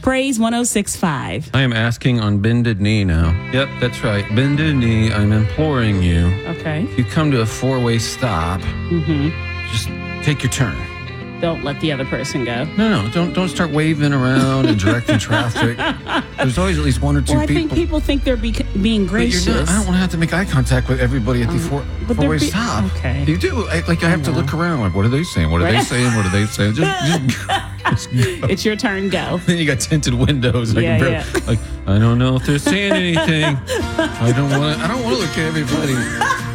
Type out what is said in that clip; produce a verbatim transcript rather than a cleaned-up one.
Praise one oh six point five. I am asking on bended knee now. Yep, that's right. Bended knee, I'm imploring you. Okay. If you come to a four-way stop, Mm-hmm. just take your turn. Don't let the other person go. No, no, don't don't start waving around and directing traffic. There's always at least one or two Well, I people. think people think they're be- being But gracious. you're not, I don't want to have to make eye contact with everybody at the four, but four-way they're be- stop. okay. You do. I, like I have to look around. Like, what are they saying? What are they Right. saying? What are they saying? Just, just, just go. It's your turn, go. Then you got tinted windows. I Yeah, can barely- yeah. Like I don't know if they're saying anything. I don't want. I don't want to look at everybody.